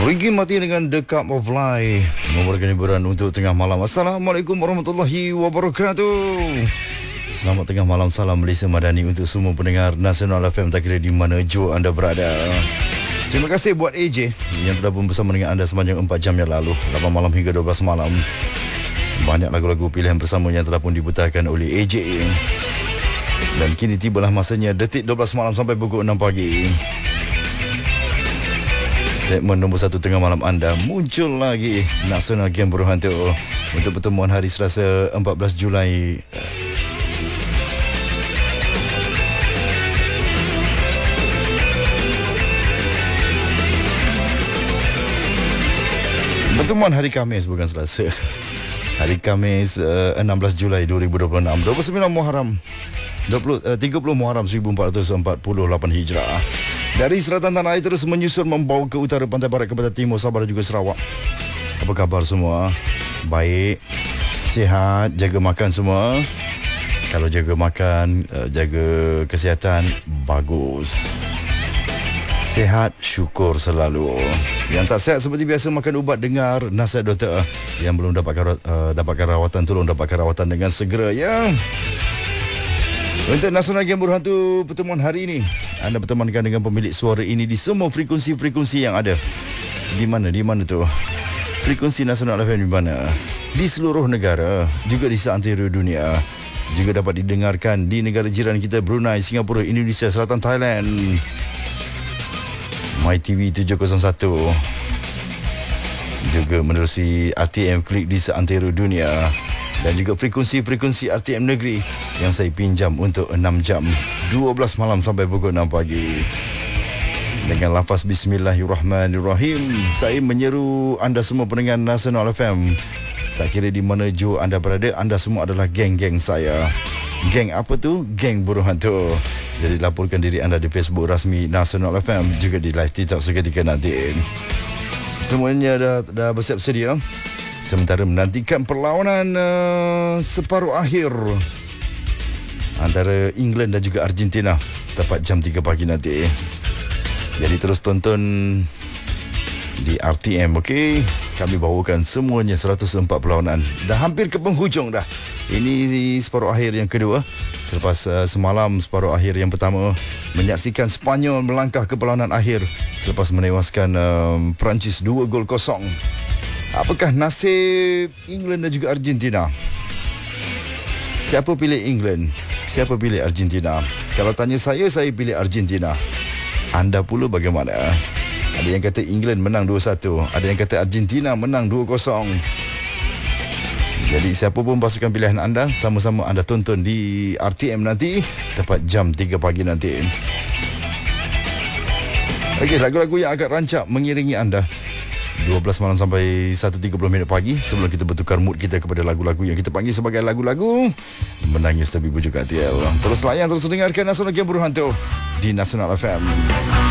Ricky Mati dengan The Cup of Life memberikan hiburan untuk tengah malam. Assalamualaikum warahmatullahi wabarakatuh. Selamat tengah malam, salam Malaysia Madani untuk semua pendengar Nasional FM, tak kira di mana jua anda berada. Terima kasih buat AJ yang telah pun bersama dengan anda sepanjang 4 jam yang lalu, 8 malam hingga 12 malam. Banyak lagu-lagu pilihan bersama yang telah pun diputarkan oleh AJ. Dan kini tibalah masanya detik 12 malam sampai pukul 6 pagi. Segmen nombor 1 tengah malam anda muncul lagi, Nasional Game Berhantu untuk pertemuan hari Selasa 14 Julai. Pertemuan hari Khamis, bukan Selasa. Hari Khamis 16 Julai 2026, 29 Muharram 30 Muharram 1448 Hijrah. Dari selatan tanah air terus menyusur membawa ke utara, pantai barat, ke pantai timur, Sabah dan juga Sarawak. Apa khabar semua? Baik, sihat, jaga makan semua. Kalau jaga makan, jaga kesihatan, bagus. Sihat, syukur selalu. Yang tak sihat seperti biasa, makan ubat, dengar nasihat doktor. Yang belum dapatkan rawatan, tolong dapatkan rawatan dengan segera ya. Untuk Nasional Game Berhantu pertemuan hari ini, anda bertemankan dengan pemilik suara ini di semua frekuensi-frekuensi yang ada. Di mana tu? Frekuensi Nasional FM di mana? Di seluruh negara, juga di seantero dunia. Juga dapat didengarkan di negara jiran kita, Brunei, Singapura, Indonesia, Selatan Thailand. MyTV 701. Juga menerusi RTM Klik di seantero dunia. Dan juga frekuensi-frekuensi RTM Negeri yang saya pinjam untuk 6 jam, 12 malam sampai pukul 6 pagi. Dengan lafaz Bismillahirrahmanirrahim, saya menyeru anda semua pendengar Nasional FM, tak kira di mana jua anda berada, anda semua adalah geng-geng saya. Geng apa tu? Geng Berhantu. Jadi laporkan diri anda di Facebook rasmi Nasional FM, juga di live TikTok seketika nanti. Semuanya dah bersiap sedia. Sementara menantikan perlawanan separuh akhir antara England dan juga Argentina tepat jam 3 pagi nanti. Jadi terus tonton di RTM, okey? Kami bawakan semuanya 104 perlawanan. Dah hampir ke penghujung dah. Ini separuh akhir yang kedua. Selepas semalam separuh akhir yang pertama, menyaksikan Sepanyol melangkah ke perlawanan akhir selepas menewaskan Perancis 2-0. Apakah nasib England dan juga Argentina? Siapa pilih England? Siapa pilih Argentina? Kalau tanya saya pilih Argentina. Anda pula bagaimana? Ada yang kata England menang 2-1, ada yang kata Argentina menang 2-0. Jadi siapa pun pasukan pilihan anda, sama-sama anda tonton di RTM nanti tepat jam 3 pagi nanti. Okey, lagu-lagu yang agak rancak mengiringi anda 12 malam sampai 1.30 minit pagi, sebelum kita bertukar mood kita kepada lagu-lagu yang kita panggil sebagai lagu-lagu menangis tapi bujuk hati. Terus layan, terus dengarkan Nasional Game Berhantu di Nasional FM.